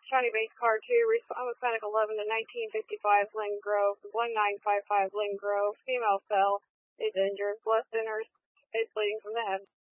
County Base Car 2, respond with Panic 11 to 1955 Lynn Grove, 1955 Lynn Grove, female fell, is injured, blood thinners, is bleeding from the head.